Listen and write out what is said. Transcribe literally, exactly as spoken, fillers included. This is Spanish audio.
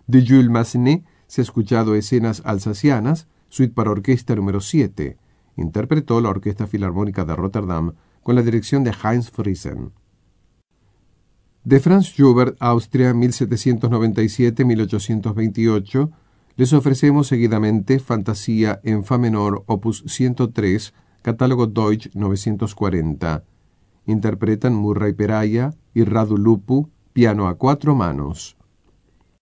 De Jules Massenet se ha escuchado escenas alsacianas, suite para orquesta número siete. Interpretó la Orquesta Filarmónica de Rotterdam con la dirección de Heinz Friesen. De Franz Schubert, Austria, mil setecientos noventa y siete a mil ochocientos veintiocho, les ofrecemos seguidamente Fantasía en Fa menor, opus ciento tres, catálogo Deutsch novecientos cuarenta. Interpretan Murray Peraya y Radu Lupu, piano a cuatro manos.